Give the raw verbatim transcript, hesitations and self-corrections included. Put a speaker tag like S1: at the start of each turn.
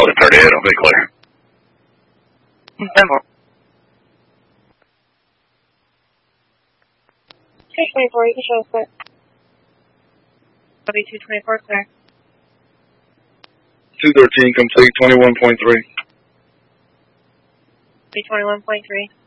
S1: Delta thirty-eight, I'll be clear.
S2: Denver.
S3: two twenty-four, you can show us that.
S2: W two twenty-four, clear.
S4: two thirteen, complete, twenty-one point three.
S2: B twenty-one point three.